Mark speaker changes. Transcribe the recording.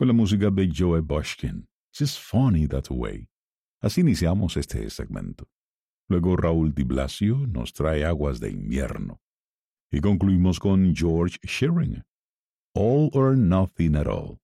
Speaker 1: con la música de Joe Bushkin. It's funny that way. Así iniciamos este segmento. Luego Raúl Di Blasio nos trae Aguas de Invierno. Y concluimos con George Shearing, All or Nothing at All.